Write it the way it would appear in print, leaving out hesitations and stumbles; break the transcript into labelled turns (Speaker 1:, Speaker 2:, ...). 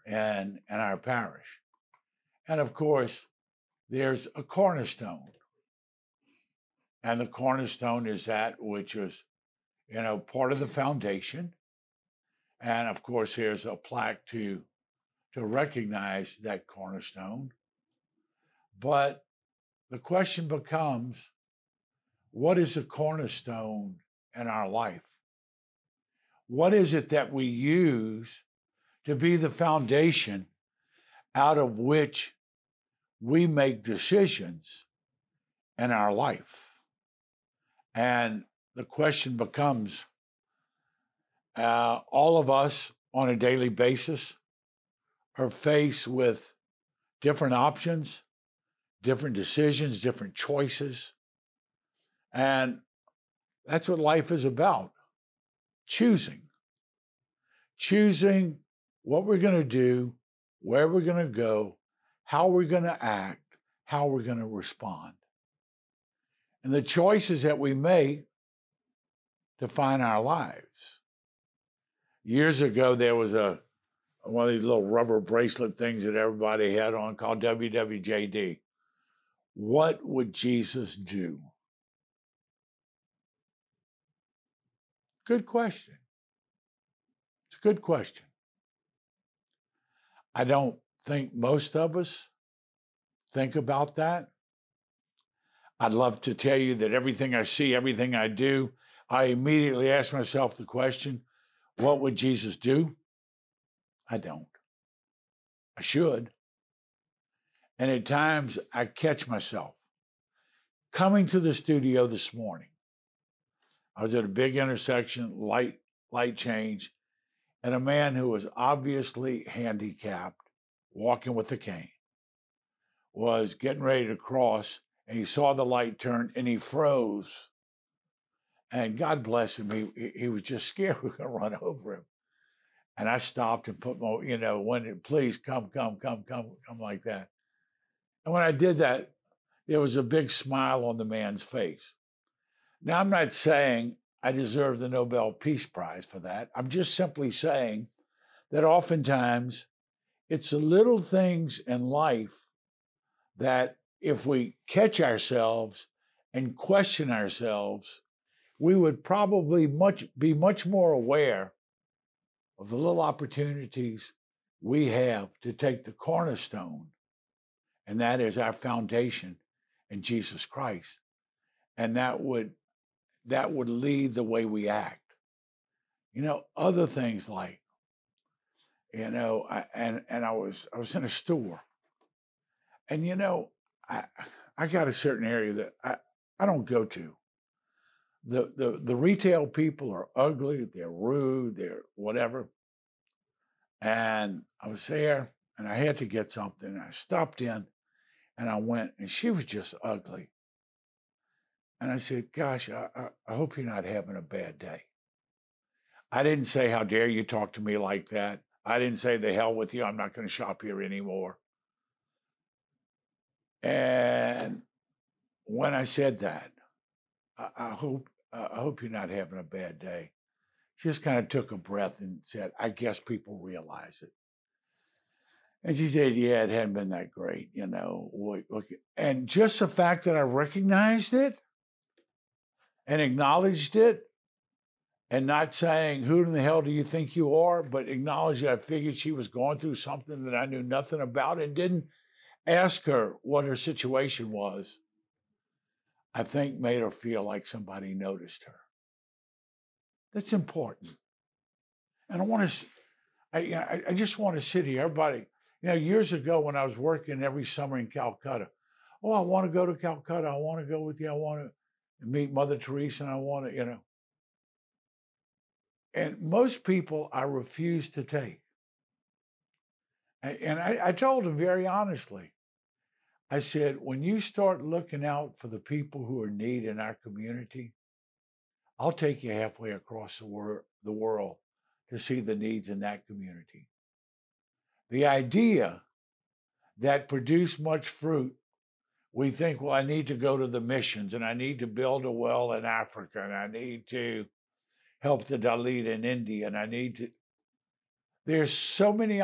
Speaker 1: in our parish. And of course, there's a cornerstone. And the cornerstone is that which is, part of the foundation. And of course, here's a plaque to recognize that cornerstone. But the question becomes, what is the cornerstone in our life? What is it that we use to be the foundation out of which we make decisions in our life? And the question becomes, all of us on a daily basis are faced with different options, different decisions, different choices. And that's what life is about. Choosing what we're going to do, where we're going to go, how we're going to act, how we're going to respond. And the choices that we make define our lives. Years ago, there was one of these little rubber bracelet things that everybody had on called WWJD. What would Jesus do? Good question. It's a good question. I don't think most of us think about that. I'd love to tell you that everything I see, everything I do, I immediately ask myself the question, what would Jesus do? I don't. I should. And at times I catch myself coming to the studio this morning. I was at a big intersection, light change, and a man who was obviously handicapped, walking with a cane, was getting ready to cross, and he saw the light turn and he froze. And God bless him, he was just scared we were going to run over him. And I stopped and put my, please come like that. And when I did that, there was a big smile on the man's face. Now, I'm not saying I deserve the Nobel Peace Prize for that. I'm just simply saying that oftentimes it's the little things in life that if we catch ourselves and question ourselves, we would probably be much more aware of the little opportunities we have to take the cornerstone, and that is our foundation in Jesus Christ. And that would lead the way we act. Other things like, I was in a store, and I got a certain area that I don't go to. The retail people are ugly, they're rude, they're whatever. And I was there and I had to get something. I stopped in and I went, and she was just ugly. And I said, gosh, I hope you're not having a bad day. I didn't say, how dare you talk to me like that? I didn't say, the hell with you, I'm not going to shop here anymore. And when I said that, I hope you're not having a bad day. She just kind of took a breath and said, I guess people realize it. And she said, yeah, it hadn't been that great, And just the fact that I recognized it and acknowledged it, and not saying, who in the hell do you think you are, but acknowledged that I figured she was going through something that I knew nothing about, and didn't ask her what her situation was, I think made her feel like somebody noticed her. That's important. And I just want to sit here, everybody, years ago when I was working every summer in Calcutta, I want to go to Calcutta. I want to go with you. I want to meet Mother Teresa, and I want to, And most people I refuse to take. And I told them very honestly, I said, when you start looking out for the people who are in need in our community, I'll take you halfway across the world to see the needs in that community. The idea that produce much fruit, we think, well, I need to go to the missions, and I need to build a well in Africa, and I need to help the Dalit in India, and there's so many